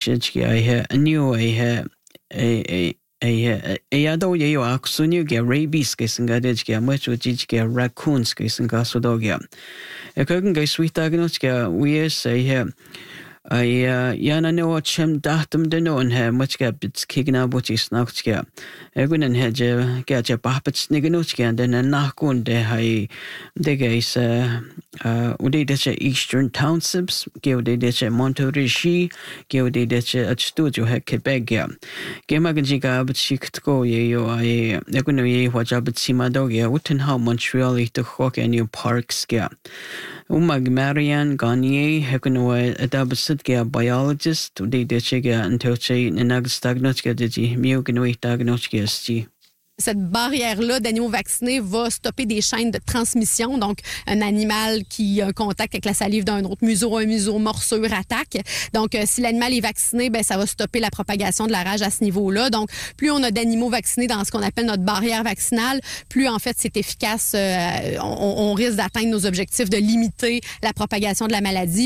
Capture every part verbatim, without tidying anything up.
shitki I ha new I ha a a a ya do ye yo aksunu ge rabies ke singa de ge much which ge raccoons ke singa so do ge e kogen ge sweet agnos ge we say ha I uh, yana no chem datum de no ha much ga bits kigna but is nacht ga egun en ha je ga je papets nignot ga den nach gun de hai de ga is uh udi de Eastern Townships ge udi de Montorishi ge udi de studio ha Quebec ga ge magan ji ga but sikt go ye yo I egun no ye wa job sima do ga uten how Montreal it to hook and new parks ga Umag Marianne Garnier Hekunwa Adabasut Gea biologist de Dechega and Toche Nenag Stagnotska Digi Muganui Dagnotska Sti. Cette barrière-là d'animaux vaccinés va stopper des chaînes de transmission. Donc, un animal qui a un contact avec la salive d'un autre, museau un museau, morsure, attaque. Donc, euh, si l'animal est vacciné, ben ça va stopper la propagation de la rage à ce niveau-là. Donc, plus on a d'animaux vaccinés dans ce qu'on appelle notre barrière vaccinale, plus en fait c'est efficace. Euh, on, on risque d'atteindre nos objectifs de limiter la propagation de la maladie.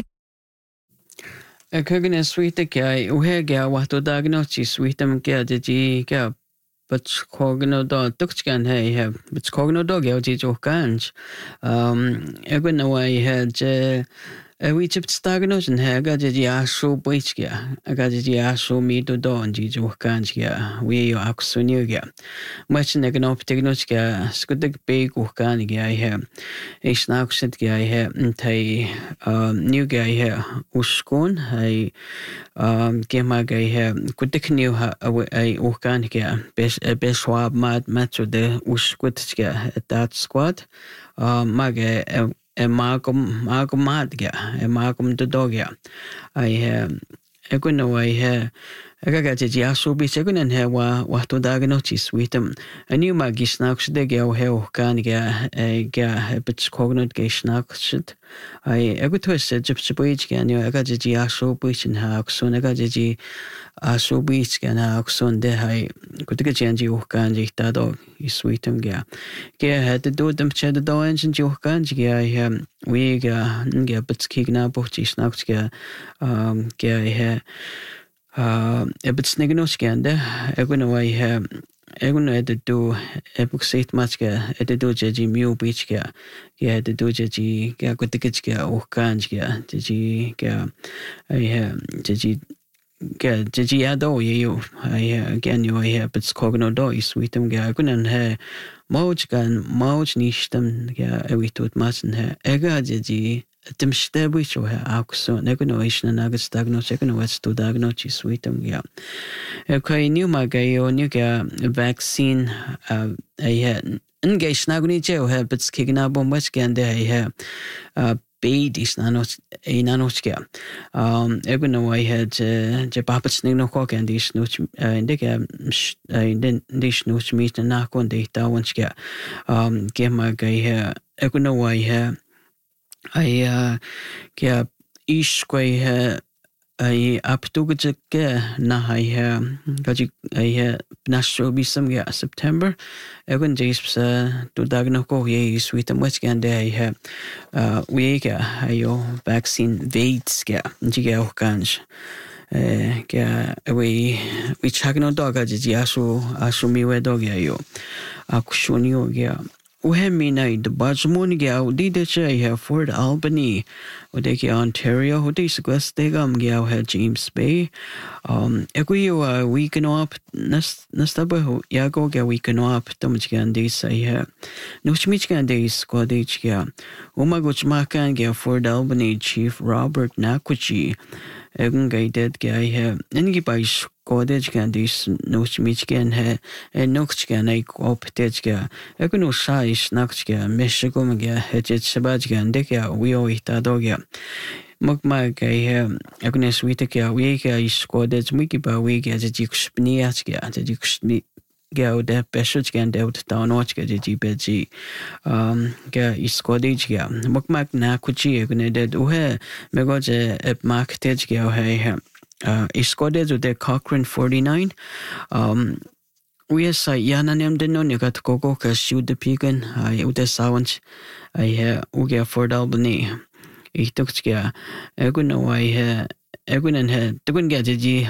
Kögene suite kai uhega wahto diagnosis suitem ke de ke but cogno do tuxkan hey have but cogno dog ya ji jo kanj um egun away had we chipped stagnos and haga de ya so boichga aga de ya so mi do don ji jo kanj ya we yo aksunu ya much negno ptignoska skudik be go kan ya he is now sit ya he tai um new guy here uskon I um gema guy here kudik new ha I organ ya bes beswab mad matcho de uskutska that squad um mag e magum magum madga e magum de dogya I have e kuno I have aga ga ji aso bi se kunen he wa wa to diagnosis witem a new magis nax de ge o he o kan ga e ga bit cognate ge snaxit I ego to se jip chibuich ga ni aga ji aso bi sin ha so aga ji aso bi ga na so de hai kutige ji o kan ji ta do is witem ga ge had do dem che de do engine ji o kan ji ga he we ga ge bit kigna bo ji snax ga um ge he Uh, ebit snignoskende egun way he egun ed do ebuk seit matska ed do ji mu bichka ge ed do ji ge kutikchka o kanjka ji ge I he ji ge ji ado you I again you I have it's cogno do is witem ge egun he moj gan moj nishtem ge evitut masen he ega ji Tim stebui so ha akso negonoation and agus dagno second west to diagnosis sweetum ya okay new magayo new ga vaccine uh I had engage naguni je ha but kigna bom west gan de ha uh beid is nanos e nanoska um egono I had je papats no cock and this no indica in this no meet na kon de ta onska um gema ga ha egono I ha I uh ke iskwe ha I aptuge na I ha gaji I ha nasho bisam ya September egun jesps to dagno ko ye sweet much gande I ha uh we ga ayo vaccine vates ga jiga okanj eh ga we we chagno doga ji asu asu miwe dog ya yo akushunio ga Uhemina the Bajmonia, Didacha, I have Fort Albany, Odeki, Ontario, Hodis Gustegam, Gao had James Bay. Um, Eguio, we can up Nastaba, Yago, Ga, we can up, Tomchigan days I have. No Schmichgan days, Squadichia. Umaguchmakan, Ga, Fort Albany, Chief Robert Nakuchi. Egun guided guy have any by Scottish candies, no Schmichgan ha, and Noxgan, I optedga, Egun Shaish, Noxga, Meshagomaga, Hedget Sabajgan, Deka, we owe it a dogya. Mugmag, I have Agnes Witaka, Wega is Scottish, Wikiba, Wega, the Jixpniaska, the Jixpni. Ga de pesach gan de ta noch ga ji beji um ga iskodij ga mukmak na kuchi gne de uhe mego je ep marketage ga he uh iskodej de Cochrane forty-nine um we sa yana nem de no negat gogo ka shu de pigan I ude sawanch I he uge Fort Albany ich tukch ga egun no I he egun he tugun ga ji